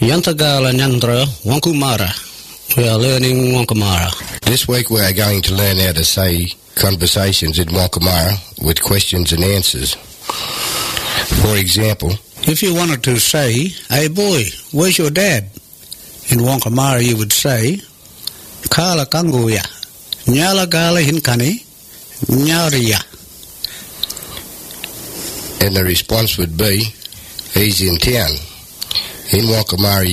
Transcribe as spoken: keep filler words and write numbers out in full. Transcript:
Yantagala Nyandra Wankumara. We are learning Wankamara. This week we are going to learn how to say conversations in Wankamara with questions and answers. For example, if you wanted to say, "Hey boy, where's your dad?" in Wankamara you would say, "Kala Kanguya, Nyala Gala Hinkani, Nyaria." And the response would be, "He's in town." In Wankamara